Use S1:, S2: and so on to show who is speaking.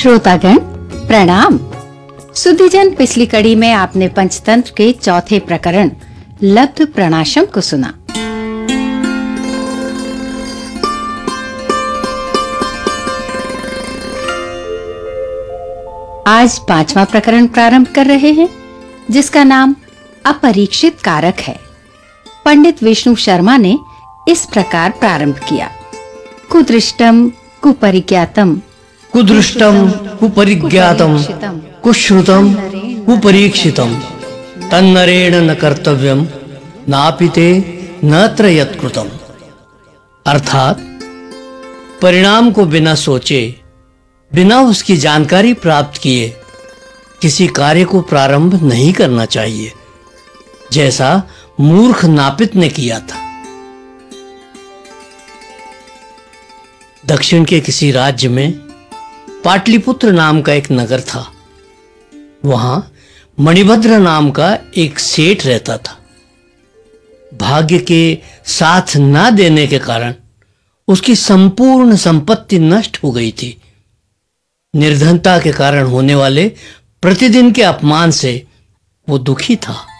S1: श्रोतागण प्रणाम। सुधीजन, पिछली कड़ी में आपने पंचतंत्र के चौथे प्रकरण लब्ध प्रणाशम को सुना। आज पांचवा प्रकरण प्रारंभ कर रहे हैं, जिसका नाम अपरीक्षित कारक है। पंडित विष्णु शर्मा ने इस प्रकार प्रारंभ किया। कुदृष्टम कुपरिज्ञातम
S2: कुदृष्टम कुपरिज्ञातम कुश्रुतम कुपरीक्षितम तन्नरेण न कर्तव्यम नापिते नत्र यत्कृतम। अर्थात परिणाम को बिना सोचे, बिना उसकी जानकारी प्राप्त किए किसी कार्य को प्रारंभ नहीं करना चाहिए, जैसा मूर्ख नापित ने किया था। दक्षिण के किसी राज्य में पाटलिपुत्र नाम का एक नगर था। वहां मणिभद्र नाम का एक सेठ रहता था। भाग्य के साथ ना देने के कारण उसकी संपूर्ण संपत्ति नष्ट हो गई थी। निर्धनता के कारण होने वाले प्रतिदिन के अपमान से वो दुखी था।